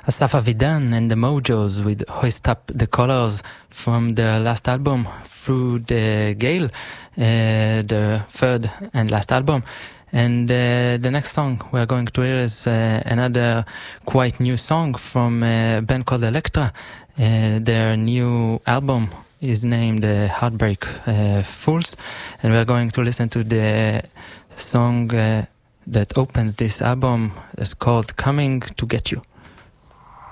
Asaf Avidan and the Mojos with Hoist Up the Colors from their last album, Through the Gale, the third and last album. And the next song we're going to hear is another quite new song from a band called Elektra. Their new album is named Heartbreak Fools, and we're going to listen to the song that opens this album. It's called Coming to Get You.